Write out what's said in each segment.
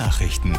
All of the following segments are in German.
Nachrichten.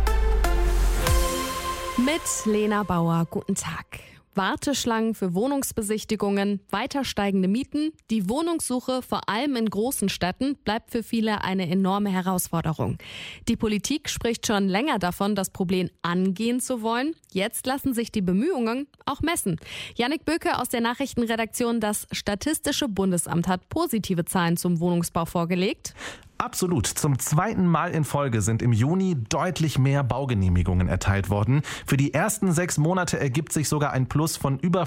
Mit Lena Bauer, guten Tag. Warteschlangen für Wohnungsbesichtigungen, weiter steigende Mieten, die Wohnungssuche vor allem in großen Städten bleibt für viele eine enorme Herausforderung. Die Politik spricht schon länger davon, das Problem angehen zu wollen. Jetzt lassen sich die Bemühungen auch messen. Jannik Böke aus der Nachrichtenredaktion, das Statistische Bundesamt hat positive Zahlen zum Wohnungsbau vorgelegt. Absolut. Zum zweiten Mal in Folge sind im Juni deutlich mehr Baugenehmigungen erteilt worden. Für die ersten 6 Monate ergibt sich sogar ein Plus von über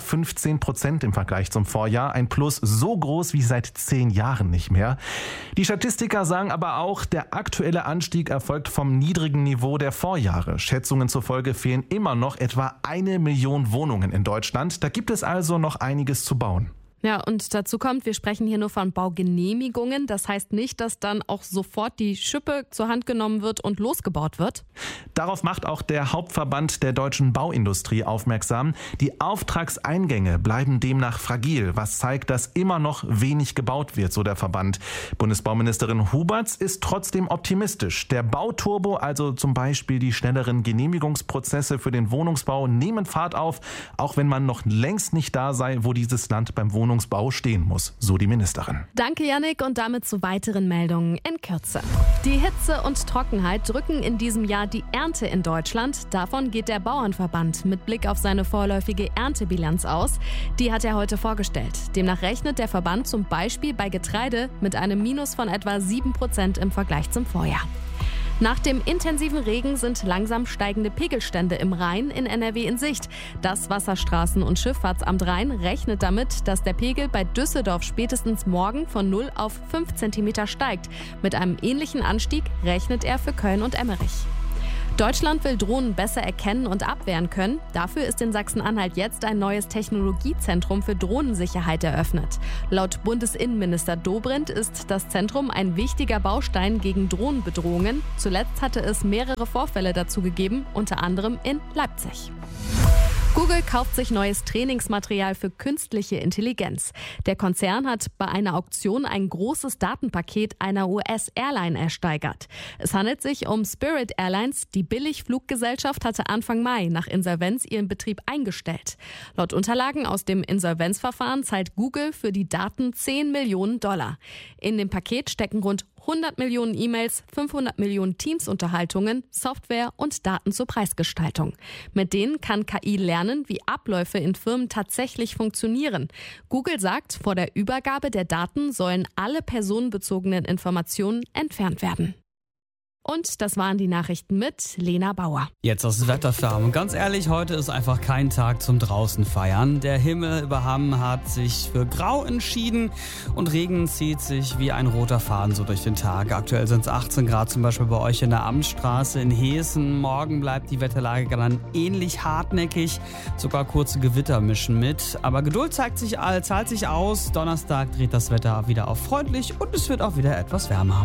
15% im Vergleich zum Vorjahr. Ein Plus so groß wie seit 10 Jahren nicht mehr. Die Statistiker sagen aber auch, der aktuelle Anstieg erfolgt vom niedrigen Niveau der Vorjahre. Schätzungen zufolge fehlen immer noch etwa 1 Million Wohnungen in Deutschland. Da gibt es also noch einiges zu bauen. Ja, und dazu kommt, wir sprechen hier nur von Baugenehmigungen. Das heißt nicht, dass dann auch sofort die Schippe zur Hand genommen wird und losgebaut wird. Darauf macht auch der Hauptverband der deutschen Bauindustrie aufmerksam. Die Auftragseingänge bleiben demnach fragil, was zeigt, dass immer noch wenig gebaut wird, so der Verband. Bundesbauministerin Huberts ist trotzdem optimistisch. Der Bauturbo, also zum Beispiel die schnelleren Genehmigungsprozesse für den Wohnungsbau, nehmen Fahrt auf, auch wenn man noch längst nicht da sei, wo dieses Land beim Wohnungsbau stehen muss, so die Ministerin. Danke, Jannik, und damit zu weiteren Meldungen in Kürze. Die Hitze und Trockenheit drücken in diesem Jahr die Ernte in Deutschland. Davon geht der Bauernverband mit Blick auf seine vorläufige Erntebilanz aus. Die hat er heute vorgestellt. Demnach rechnet der Verband zum Beispiel bei Getreide mit einem Minus von etwa 7% im Vergleich zum Vorjahr. Nach dem intensiven Regen sind langsam steigende Pegelstände im Rhein in NRW in Sicht. Das Wasserstraßen- und Schifffahrtsamt Rhein rechnet damit, dass der Pegel bei Düsseldorf spätestens morgen von 0 auf 5 cm steigt. Mit einem ähnlichen Anstieg rechnet er für Köln und Emmerich. Deutschland will Drohnen besser erkennen und abwehren können. Dafür ist in Sachsen-Anhalt jetzt ein neues Technologiezentrum für Drohnensicherheit eröffnet. Laut Bundesinnenminister Dobrindt ist das Zentrum ein wichtiger Baustein gegen Drohnenbedrohungen. Zuletzt hatte es mehrere Vorfälle dazu gegeben, unter anderem in Leipzig. Google kauft sich neues Trainingsmaterial für künstliche Intelligenz. Der Konzern hat bei einer Auktion ein großes Datenpaket einer US-Airline ersteigert. Es handelt sich um Spirit Airlines. Die Billigfluggesellschaft hatte Anfang Mai nach Insolvenz ihren Betrieb eingestellt. Laut Unterlagen aus dem Insolvenzverfahren zahlt Google für die Daten $10 Millionen. In dem Paket stecken rund 100 Millionen E-Mails, 500 Millionen Teams-Unterhaltungen, Software und Daten zur Preisgestaltung. Mit denen kann KI lernen, wie Abläufe in Firmen tatsächlich funktionieren. Google sagt, vor der Übergabe der Daten sollen alle personenbezogenen Informationen entfernt werden. Und das waren die Nachrichten mit Lena Bauer. Jetzt das Wetter für Hamm. Ganz ehrlich, heute ist einfach kein Tag zum draußen feiern. Der Himmel über Hamm hat sich für grau entschieden und Regen zieht sich wie ein roter Faden so durch den Tag. Aktuell sind es 18 Grad zum Beispiel bei euch in der Amtsstraße in Heeßen. Morgen bleibt die Wetterlage dann ähnlich hartnäckig. Sogar kurze Gewitter mischen mit. Aber Geduld zahlt sich aus. Donnerstag dreht das Wetter wieder auf freundlich und es wird auch wieder etwas wärmer.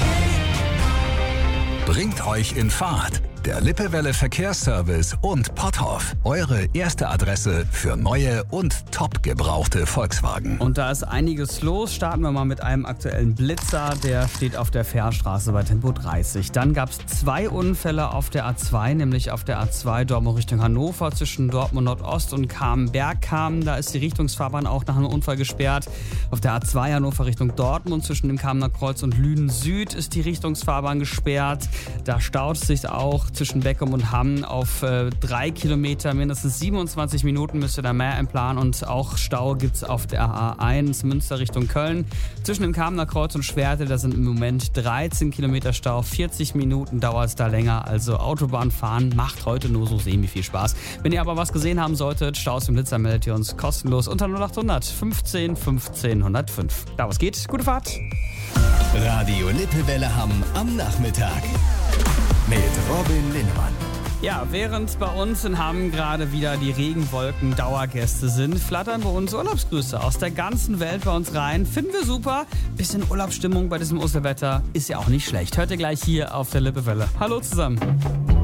Bringt euch in Fahrt. Der Lippewelle Verkehrsservice und Potthoff. Eure erste Adresse für neue und top gebrauchte Volkswagen. Und da ist einiges los. Starten wir mal mit einem aktuellen Blitzer. Der steht auf der Fährstraße bei Tempo 30. Dann gab es 2 Unfälle auf der A2, nämlich auf der A2 Dortmund Richtung Hannover zwischen Dortmund Nordost und Kamen-Bergkamen. Da ist die Richtungsfahrbahn auch nach einem Unfall gesperrt. Auf der A2 Hannover Richtung Dortmund zwischen dem Kamener Kreuz und Lünen Süd ist die Richtungsfahrbahn gesperrt. Da staut es sich auch zwischen Beckum und Hamm auf 3 Kilometer. Mindestens 27 Minuten müsst ihr da mehr einplanen. Und auch Stau gibt es auf der A1 Münster Richtung Köln. Zwischen dem Kamener Kreuz und Schwerte, da sind im Moment 13 Kilometer Stau. 40 Minuten dauert es da länger. Also Autobahnfahren macht heute nur so semi viel Spaß. Wenn ihr aber was gesehen haben solltet, Staus im Blitzer, meldet ihr uns kostenlos unter 0800 15 15 105. Da was geht, gute Fahrt. Radio Lippewelle Hamm am Nachmittag. Mit Robin Linnemann. Ja, während bei uns in Hamm gerade wieder die Regenwolken Dauergäste sind, flattern bei uns Urlaubsgrüße aus der ganzen Welt bei uns rein. Finden wir super. Bisschen Urlaubsstimmung bei diesem Osterwetter ist ja auch nicht schlecht. Hört ihr gleich hier auf der Lippewelle. Hallo zusammen.